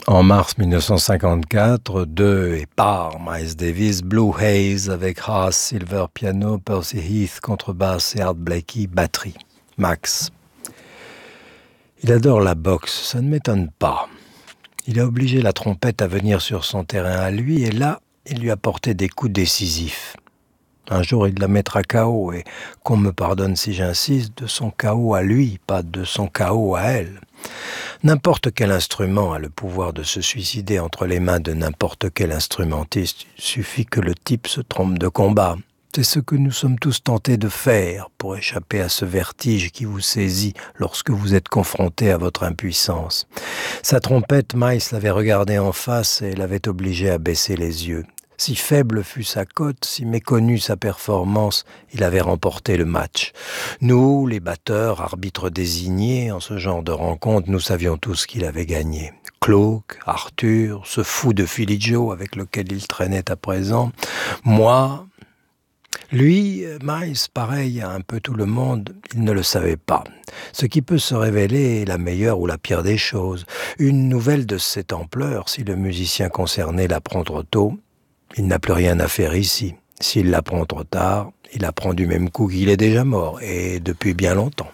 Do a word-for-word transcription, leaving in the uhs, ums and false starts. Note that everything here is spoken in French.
En mars mille neuf cent cinquante-quatre, deux et par Miles Davis, Blue Haze avec Haas, Silver piano, Percy Heath contrebasse et Art Blakey batterie. Max. Il adore la boxe, ça ne m'étonne pas. Il a obligé la trompette à venir sur son terrain à lui et là, il lui a porté des coups décisifs. Un jour, il la mettra K O et qu'on me pardonne si j'insiste, de son K O à lui, pas de son K O à elle. N'importe quel instrument a le pouvoir de se suicider entre les mains de n'importe quel instrumentiste. Il suffit que le type se trompe de combat. C'est ce que nous sommes tous tentés de faire pour échapper à ce vertige qui vous saisit lorsque vous êtes confronté à votre impuissance. Sa trompette, Miles l'avait regardé en face et l'avait obligé à baisser les yeux. Si faible fut sa cote, si méconnue sa performance, il avait remporté le match. Nous, les batteurs, arbitres désignés, en ce genre de rencontre, nous savions tous qu'il avait gagné. Claude, Arthur, ce fou de Philly Joe avec lequel il traînait à présent, moi... Lui, Miles, pareil à un peu tout le monde, il ne le savait pas. Ce qui peut se révéler est la meilleure ou la pire des choses. Une nouvelle de cette ampleur, si le musicien concerné l'apprend trop tôt, il n'a plus rien à faire ici. S'il l'apprend trop tard, il apprend du même coup qu'il est déjà mort, et depuis bien longtemps.